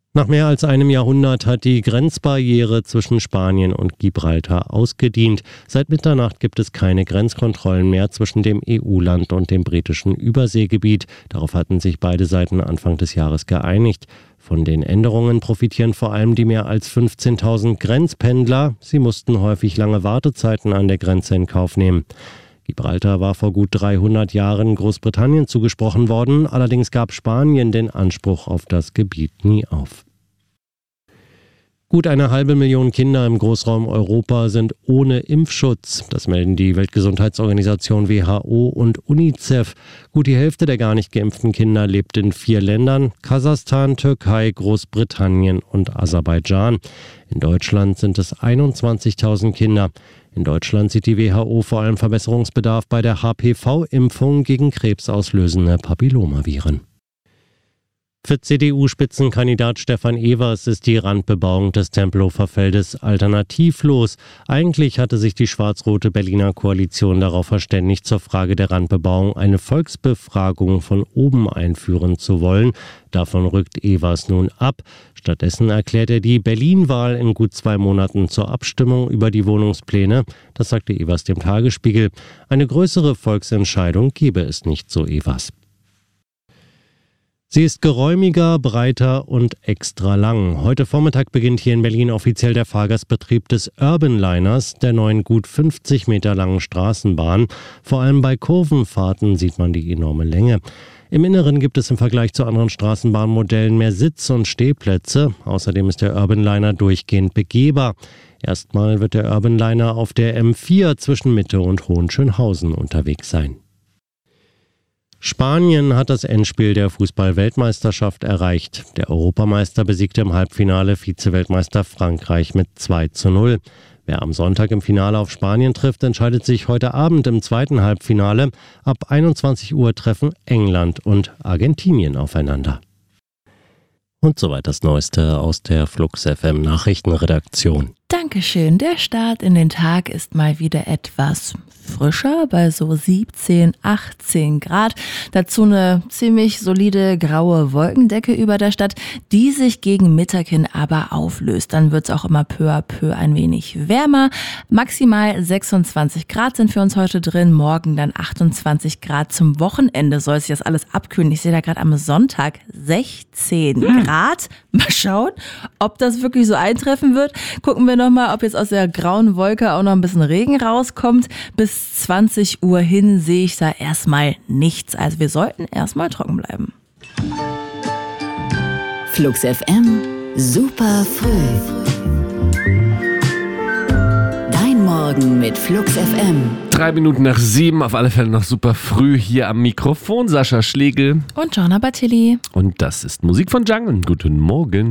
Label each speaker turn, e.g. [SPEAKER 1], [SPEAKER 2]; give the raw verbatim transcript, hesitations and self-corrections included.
[SPEAKER 1] Nach mehr als einem Jahrhundert hat die Grenzbarriere zwischen Spanien und Gibraltar ausgedient. Seit Mitternacht gibt es keine Grenzkontrollen mehr zwischen dem E U-Land und dem britischen Überseegebiet. Darauf hatten sich beide Seiten Anfang des Jahres geeinigt. Von den Änderungen profitieren vor allem die mehr als fünfzehntausend Grenzpendler. Sie mussten häufig lange Wartezeiten an der Grenze in Kauf nehmen. Gibraltar war vor gut dreihundert Jahren Großbritannien zugesprochen worden, allerdings gab Spanien den Anspruch auf das Gebiet nie auf. Gut eine halbe Million Kinder im Großraum Europa sind ohne Impfschutz. Das melden die Weltgesundheitsorganisation W H O und UNICEF. Gut die Hälfte der gar nicht geimpften Kinder lebt in vier Ländern: Kasachstan, Türkei, Großbritannien und Aserbaidschan. In Deutschland sind es einundzwanzigtausend Kinder. In Deutschland sieht die W H O vor allem Verbesserungsbedarf bei der H P V-Impfung gegen krebsauslösende Papillomaviren. Für C D U-Spitzenkandidat Stefan Evers ist die Randbebauung des Tempelhofer Feldes alternativlos. Eigentlich hatte sich die schwarz-rote Berliner Koalition darauf verständigt, zur Frage der Randbebauung eine Volksbefragung von oben einführen zu wollen. Davon rückt Evers nun ab. Stattdessen erklärt er die Berlin-Wahl in gut zwei Monaten zur Abstimmung über die Wohnungspläne. Das sagte Evers dem Tagesspiegel. Eine größere Volksentscheidung gebe es nicht, so Evers. Sie ist geräumiger, breiter und extra lang. Heute Vormittag beginnt hier in Berlin offiziell der Fahrgastbetrieb des Urban Liners, der neuen gut fünfzig Meter langen Straßenbahn. Vor allem bei Kurvenfahrten sieht man die enorme Länge. Im Inneren gibt es im Vergleich zu anderen Straßenbahnmodellen mehr Sitz- und Stehplätze. Außerdem ist der Urban Liner durchgehend begehbar. Erstmal wird der Urban Liner auf der M vier zwischen Mitte und Hohenschönhausen unterwegs sein. Spanien hat das Endspiel der Fußball-Weltmeisterschaft erreicht. Der Europameister besiegte im Halbfinale Vize-Weltmeister Frankreich mit zwei zu null. Wer am Sonntag im Finale auf Spanien trifft, entscheidet sich heute Abend im zweiten Halbfinale. Ab einundzwanzig Uhr treffen England und Argentinien aufeinander. Und soweit das Neueste aus der Flux F M Nachrichtenredaktion.
[SPEAKER 2] Dankeschön. Der Start in den Tag ist mal wieder etwas frischer, bei so siebzehn, achtzehn Grad. Dazu eine ziemlich solide graue Wolkendecke über der Stadt, die sich gegen Mittag hin aber auflöst. Dann wird es auch immer peu à peu ein wenig wärmer. Maximal sechsundzwanzig Grad sind für uns heute drin, morgen dann achtundzwanzig Grad. Zum Wochenende soll sich das alles abkühlen. Ich sehe da gerade am Sonntag sechzehn Grad. Mal schauen, ob das wirklich so eintreffen wird. Gucken wir nochmal, ob jetzt aus der grauen Wolke auch noch ein bisschen Regen rauskommt. Bis zwanzig Uhr hin sehe ich da erstmal nichts. Also wir sollten erstmal trocken bleiben.
[SPEAKER 3] Flux F M, super früh. Dein Morgen mit Flux F M.
[SPEAKER 4] Drei Minuten nach sieben, auf alle Fälle noch super früh hier am Mikrofon. Sascha Schlegel.
[SPEAKER 2] Und Gianna Battilli.
[SPEAKER 4] Und das ist Musik von Django. Guten Morgen.